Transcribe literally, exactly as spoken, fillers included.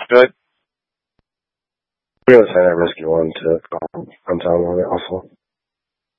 Good. I'm gonna send that risky one to um, on time on it also.